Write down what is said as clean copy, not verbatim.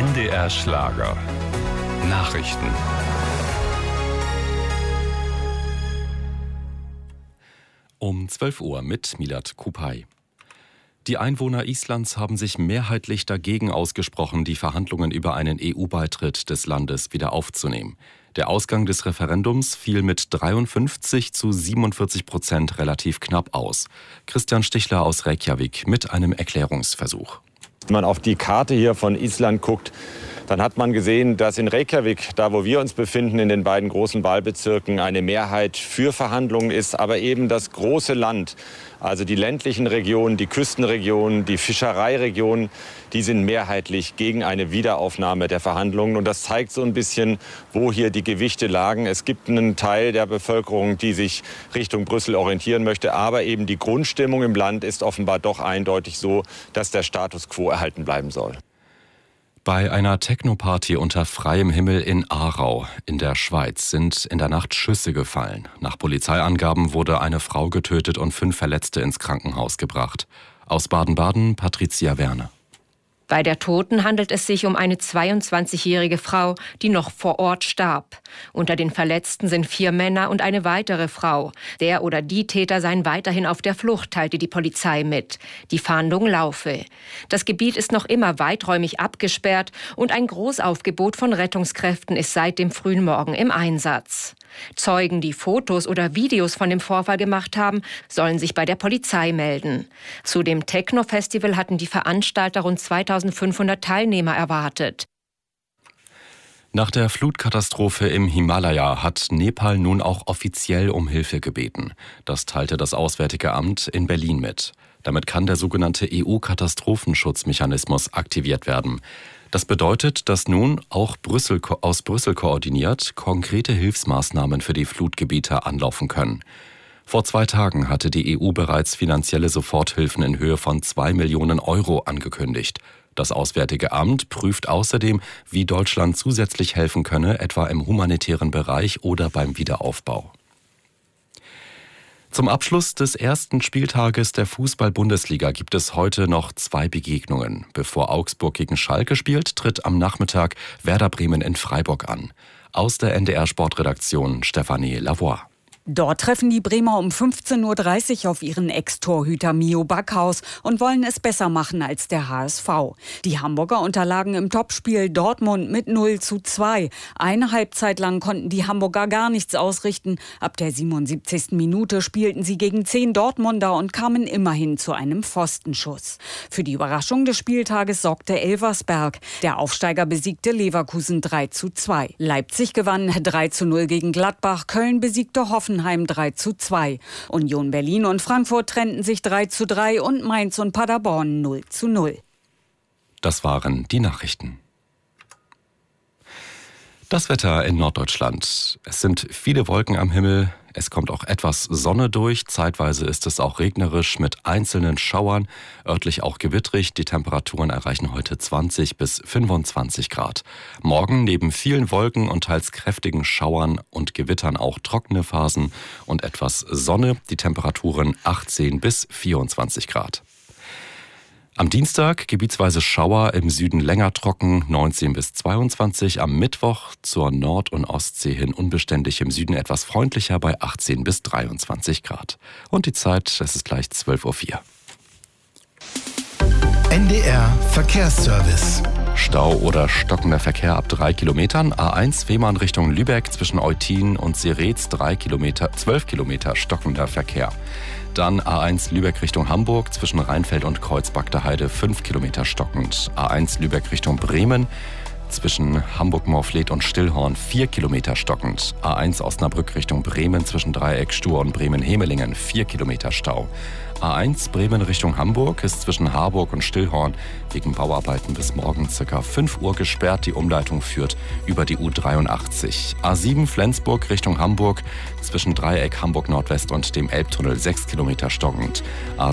NDR Schlager. Nachrichten. Um 12 Uhr mit Milad Kupay. Die Einwohner Islands haben sich mehrheitlich dagegen ausgesprochen, die Verhandlungen über einen EU-Beitritt des Landes wieder aufzunehmen. Der Ausgang des Referendums fiel mit 53-47% relativ knapp aus. Christian Stichler aus Reykjavik mit einem Erklärungsversuch. Wenn man auf die Karte hier von Island guckt, dann hat man gesehen, dass in Reykjavik, da wo wir uns befinden, in den beiden großen Wahlbezirken, eine Mehrheit für Verhandlungen ist. Aber eben das große Land, also die ländlichen Regionen, die Küstenregionen, die Fischereiregionen, die sind mehrheitlich gegen eine Wiederaufnahme der Verhandlungen. Und das zeigt so ein bisschen, wo hier die Gewichte lagen. Es gibt einen Teil der Bevölkerung, die sich Richtung Brüssel orientieren möchte. Aber eben die Grundstimmung im Land ist offenbar doch eindeutig so, dass der Status quo erhalten bleiben soll. Bei einer Techno-Party unter freiem Himmel in Aarau in der Schweiz sind in der Nacht Schüsse gefallen. Nach Polizeiangaben wurde eine Frau getötet und 5 Verletzte ins Krankenhaus gebracht. Aus Baden-Baden Patricia Werner. Bei der Toten handelt es sich um eine 22-jährige Frau, die noch vor Ort starb. Unter den Verletzten sind 4 Männer und eine weitere Frau. Der oder die Täter seien weiterhin auf der Flucht, teilte die Polizei mit. Die Fahndung laufe. Das Gebiet ist noch immer weiträumig abgesperrt und ein Großaufgebot von Rettungskräften ist seit dem frühen Morgen im Einsatz. Zeugen, die Fotos oder Videos von dem Vorfall gemacht haben, sollen sich bei der Polizei melden. Zu dem Techno-Festival hatten die Veranstalter rund 2500 Teilnehmer erwartet. Nach der Flutkatastrophe im Himalaya hat Nepal nun auch offiziell um Hilfe gebeten. Das teilte das Auswärtige Amt in Berlin mit. Damit kann der sogenannte EU-Katastrophenschutzmechanismus aktiviert werden. Das bedeutet, dass nun auch aus Brüssel koordiniert konkrete Hilfsmaßnahmen für die Flutgebiete anlaufen können. Vor 2 Tagen hatte die EU bereits finanzielle Soforthilfen in Höhe von 2 Millionen Euro angekündigt. Das Auswärtige Amt prüft außerdem, wie Deutschland zusätzlich helfen könne, etwa im humanitären Bereich oder beim Wiederaufbau. Zum Abschluss des ersten Spieltages der Fußball-Bundesliga gibt es heute noch 2 Begegnungen. Bevor Augsburg gegen Schalke spielt, tritt am Nachmittag Werder Bremen in Freiburg an. Aus der NDR-Sportredaktion Stefanie Lavoie. Dort treffen die Bremer um 15:30 Uhr auf ihren Ex-Torhüter Mio Backhaus und wollen es besser machen als der HSV. Die Hamburger unterlagen im Topspiel Dortmund mit 0:2. Eine Halbzeit lang konnten die Hamburger gar nichts ausrichten. Ab der 77. Minute spielten sie gegen 10 Dortmunder und kamen immerhin zu einem Pfostenschuss. Für die Überraschung des Spieltages sorgte Elversberg. Der Aufsteiger besiegte Leverkusen 3:2. Leipzig gewann 3:0 gegen Gladbach. Köln besiegte Hoffenheim 3:2. Union Berlin und Frankfurt trennten sich 3:3 und Mainz und Paderborn 0:0. Das waren die Nachrichten. Das Wetter in Norddeutschland. Es sind viele Wolken am Himmel. Es kommt auch etwas Sonne durch. Zeitweise ist es auch regnerisch mit einzelnen Schauern, örtlich auch gewittrig. Die Temperaturen erreichen heute 20 bis 25 Grad. Morgen neben vielen Wolken und teils kräftigen Schauern und Gewittern auch trockene Phasen und etwas Sonne. Die Temperaturen 18 bis 24 Grad. Am Dienstag gebietsweise Schauer, im Süden länger trocken, 19 bis 22. Am Mittwoch zur Nord- und Ostsee hin unbeständig, im Süden etwas freundlicher bei 18 bis 23 Grad. Und die Zeit, es ist gleich 12:04 Uhr. NDR Verkehrsservice. Stau oder stockender Verkehr ab 3 Kilometern. A1 Fehmarn Richtung Lübeck zwischen Eutin und Seretz 12 Kilometer stockender Verkehr. Dann A1 Lübeck Richtung Hamburg zwischen Rheinfeld und Kreuzbagder 5 Kilometer stockend. A1 Lübeck Richtung Bremen zwischen Hamburg-Morfleet und Stillhorn 4 Kilometer stockend. A1 Osnabrück Richtung Bremen zwischen Dreieck Stur und Bremen-Hemelingen 4 Kilometer Stau. A1 Bremen Richtung Hamburg ist zwischen Harburg und Stillhorn wegen Bauarbeiten bis morgen ca. 5 Uhr gesperrt. Die Umleitung führt über die U83. A7 Flensburg Richtung Hamburg zwischen Dreieck Hamburg Nordwest und dem Elbtunnel 6 Kilometer stockend.